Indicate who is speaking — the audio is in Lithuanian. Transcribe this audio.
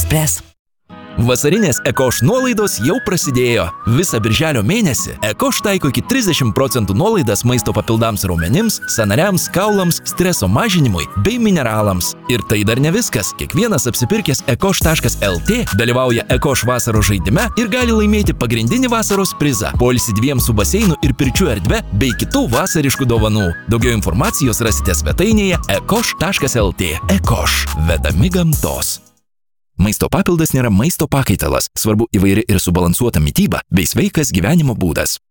Speaker 1: Express.
Speaker 2: Vasarinės Ekoš nuolaidos jau prasidėjo. Visą birželio mėnesį Ekoš taiko iki 30% nuolaidas maisto papildams raumenims, sąnariams, kaulams, streso mažinimui bei mineralams. Ir tai dar ne viskas. Kiekvienas apsipirkęs ekoš.lt dalyvauja Ekoš vasaros žaidime ir gali laimėti pagrindinį vasaros prizą – poilsį 2 su baseinu ir pirčių erdve bei kitų vasariškų dovanų. Daugiau informacijos rasite svetainėje ekoš.lt. Ekoš – vedami gamtos. Maisto papildas nėra maisto pakaitalas, svarbu įvairi ir subalansuota mityba bei sveikas gyvenimo būdas.